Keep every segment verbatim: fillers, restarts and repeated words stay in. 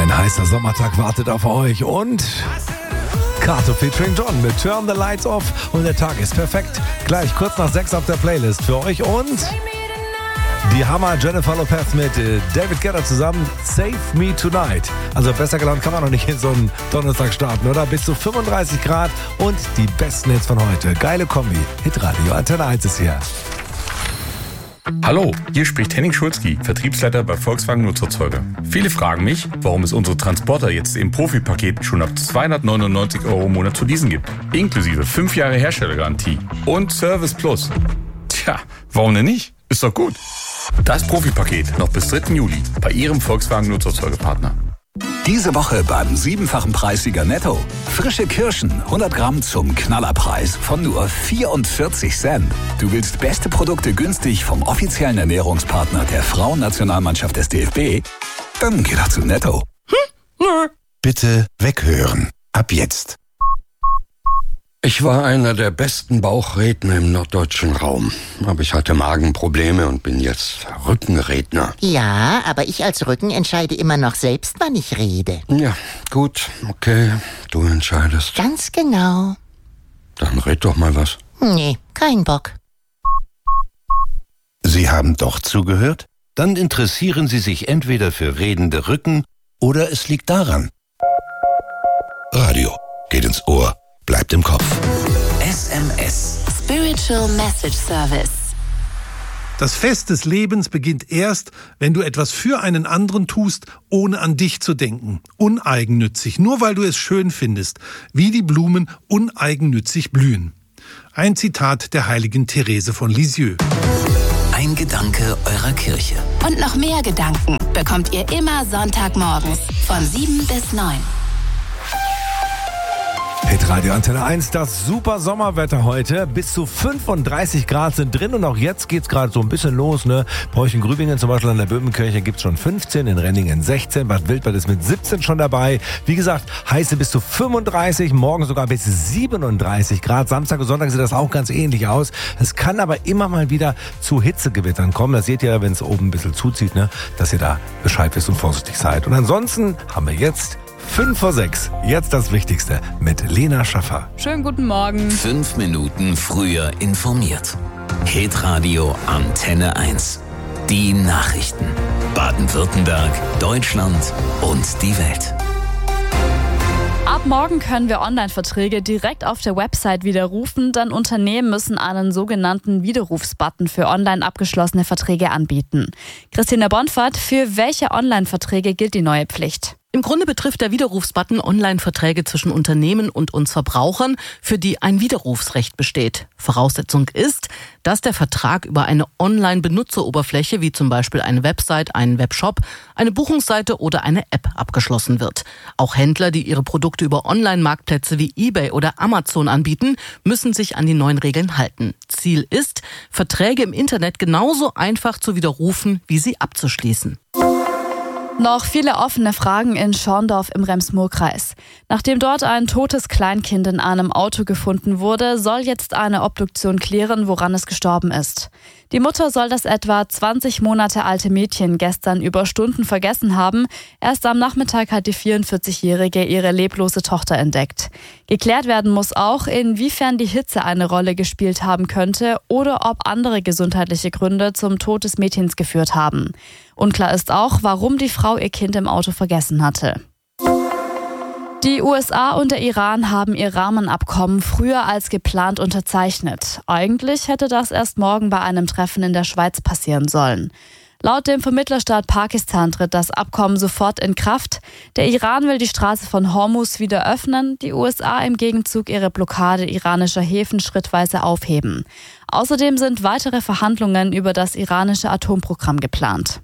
Ein heißer Sommertag wartet auf euch und Kato featuring John mit Turn the Lights Off und der Tag ist perfekt. Gleich kurz nach sechs auf der Playlist für euch und die Hammer Jennifer Lopez mit David Guetta zusammen, Save Me Tonight. Also besser gelaunt kann man noch nicht in so einen Donnerstag starten, oder? Bis zu fünfunddreißig Grad und die besten Hits von heute. Geile Kombi. Hitradio Antenne eins ist hier. Hallo, hier spricht Henning Schulzki, Vertriebsleiter bei Volkswagen Nutzerzeuge. Viele fragen mich, warum es unsere Transporter jetzt im Profi-Paket schon ab zweihundertneunundneunzig Euro im Monat zu leasen gibt. Inklusive fünf Jahre Herstellergarantie und Service Plus. Tja, warum denn nicht? Ist doch gut. Das Profi-Paket noch bis dritten Juli bei Ihrem Volkswagen Nutzerzeugepartner. Diese Woche beim siebenfachen Preissieger Netto. Frische Kirschen, hundert Gramm zum Knallerpreis von nur vierundvierzig Cent. Du willst beste Produkte günstig vom offiziellen Ernährungspartner der Frauennationalmannschaft des D F B? Dann geh doch zu Netto. Hm? Nö. Bitte weghören. Ab jetzt. Ich war einer der besten Bauchredner im norddeutschen Raum. Aber ich hatte Magenprobleme und bin jetzt Rückenredner. Ja, aber ich als Rücken entscheide immer noch selbst, wann ich rede. Ja, gut, okay, du entscheidest. Ganz genau. Dann red doch mal was. Nee, kein Bock. Sie haben doch zugehört? Dann interessieren Sie sich entweder für redende Rücken oder es liegt daran. Radio geht ins Ohr. Bleibt im Kopf. S M S. Spiritual Message Service. Das Fest des Lebens beginnt erst, wenn du etwas für einen anderen tust, ohne an dich zu denken. Uneigennützig, nur weil du es schön findest, wie die Blumen uneigennützig blühen. Ein Zitat der heiligen Therese von Lisieux. Ein Gedanke eurer Kirche. Und noch mehr Gedanken bekommt ihr immer Sonntagmorgens von sieben bis neun. Hitradio Antenne eins, das super Sommerwetter heute. Bis zu fünfunddreißig Grad sind drin und auch jetzt geht's gerade so ein bisschen los. Ne? Bräuchen-Grübingen zum Beispiel an der Böhmenkirche gibt's schon fünfzehn, in Renningen sechzehn, Bad Wildbad ist mit siebzehn schon dabei. Wie gesagt, heiße bis zu fünfunddreißig, morgen sogar bis siebenunddreißig Grad. Samstag und Sonntag sieht das auch ganz ähnlich aus. Es kann aber immer mal wieder zu Hitzegewittern kommen. Das seht ihr, wenn es oben ein bisschen zuzieht, ne? Dass ihr da Bescheid wisst und vorsichtig seid. Und ansonsten haben wir jetzt fünf vor sechs. Jetzt das Wichtigste mit Lena Schaffer. Schönen guten Morgen. Fünf Minuten früher informiert. Hitradio Antenne eins. Die Nachrichten. Baden-Württemberg, Deutschland und die Welt. Ab morgen können wir Online-Verträge direkt auf der Website widerrufen, denn Unternehmen müssen einen sogenannten Widerrufsbutton für online abgeschlossene Verträge anbieten. Christina Bonfahrt, für welche Online-Verträge gilt die neue Pflicht? Im Grunde betrifft der Widerrufsbutton Online-Verträge zwischen Unternehmen und uns Verbrauchern, für die ein Widerrufsrecht besteht. Voraussetzung ist, dass der Vertrag über eine Online-Benutzeroberfläche, wie zum Beispiel eine Website, einen Webshop, eine Buchungsseite oder eine App abgeschlossen wird. Auch Händler, die ihre Produkte über Online-Marktplätze wie eBay oder Amazon anbieten, müssen sich an die neuen Regeln halten. Ziel ist, Verträge im Internet genauso einfach zu widerrufen, wie sie abzuschließen. Noch viele offene Fragen in Schorndorf im Rems-Murr-Kreis. Nachdem dort ein totes Kleinkind in einem Auto gefunden wurde, soll jetzt eine Obduktion klären, woran es gestorben ist. Die Mutter soll das etwa zwanzig Monate alte Mädchen gestern über Stunden vergessen haben. Erst am Nachmittag hat die vierundvierzigjährige ihre leblose Tochter entdeckt. Geklärt werden muss auch, inwiefern die Hitze eine Rolle gespielt haben könnte oder ob andere gesundheitliche Gründe zum Tod des Mädchens geführt haben. Unklar ist auch, warum die Frau ihr Kind im Auto vergessen hatte. Die U S A und der Iran haben ihr Rahmenabkommen früher als geplant unterzeichnet. Eigentlich hätte das erst morgen bei einem Treffen in der Schweiz passieren sollen. Laut dem Vermittlerstaat Pakistan tritt das Abkommen sofort in Kraft. Der Iran will die Straße von Hormuz wieder öffnen, die U S A im Gegenzug ihre Blockade iranischer Häfen schrittweise aufheben. Außerdem sind weitere Verhandlungen über das iranische Atomprogramm geplant.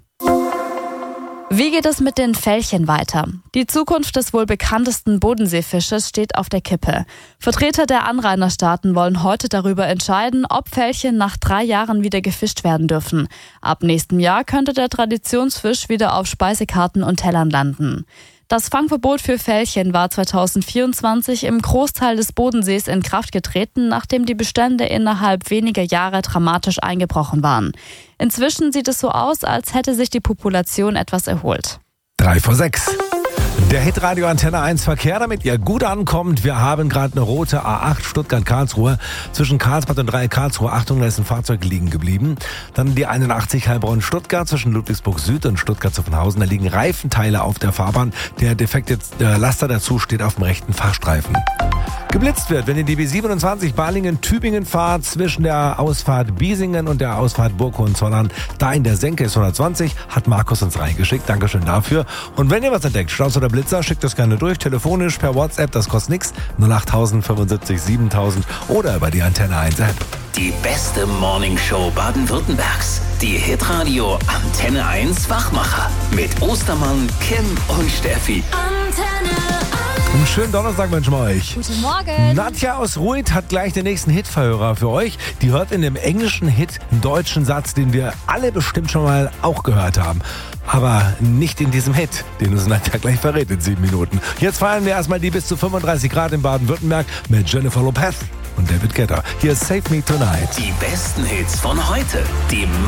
Wie geht es mit den Felchen weiter? Die Zukunft des wohl bekanntesten Bodenseefisches steht auf der Kippe. Vertreter der Anrainerstaaten wollen heute darüber entscheiden, ob Felchen nach drei Jahren wieder gefischt werden dürfen. Ab nächstem Jahr könnte der Traditionsfisch wieder auf Speisekarten und Tellern landen. Das Fangverbot für Felchen war zweitausendvierundzwanzig im Großteil des Bodensees in Kraft getreten, nachdem die Bestände innerhalb weniger Jahre dramatisch eingebrochen waren. Inzwischen sieht es so aus, als hätte sich die Population etwas erholt. Drei vor sechs. Der Hitradio Antenne eins Verkehr, damit ihr gut ankommt. Wir haben gerade eine rote A acht Stuttgart-Karlsruhe. Zwischen Karlsbad und Dreieck Karlsruhe. Achtung, da ist ein Fahrzeug liegen geblieben. Dann die einundachtzig Heilbronn-Stuttgart zwischen Ludwigsburg Süd und Stuttgart-Zuffenhausen. Da liegen Reifenteile auf der Fahrbahn. Der defekte äh, Laster dazu steht auf dem rechten Fahrstreifen. Geblitzt wird, wenn ihr die B siebenundzwanzig Balingen-Tübingen fahrt, zwischen der Ausfahrt Biesingen und der Ausfahrt Burghohenzollern, da in der Senke ist hundertzwanzig, hat Markus uns reingeschickt. Dankeschön dafür. Und wenn ihr was entdeckt, Staus oder Blitzer, schickt das gerne durch, telefonisch, per WhatsApp, das kostet nichts, null acht tausend fünfundsiebzig siebentausend oder über die Antenne eins App. Die beste Morningshow Baden-Württembergs. Die Hitradio Antenne eins Wachmacher. Mit Ostermann, Kim und Steffi. Antenne Einen schönen Donnerstag wünschen wir euch. Guten Morgen. Nadja aus Ruid hat gleich den nächsten Hitverhörer für euch. Die hört in dem englischen Hit einen deutschen Satz, den wir alle bestimmt schon mal auch gehört haben. Aber nicht in diesem Hit, den uns Nadja gleich verrät in sieben Minuten. Jetzt feiern wir erstmal die bis zu fünfunddreißig Grad in Baden-Württemberg mit Jennifer Lopez und David Guetta. Hier ist Save Me Tonight. Die besten Hits von heute. Die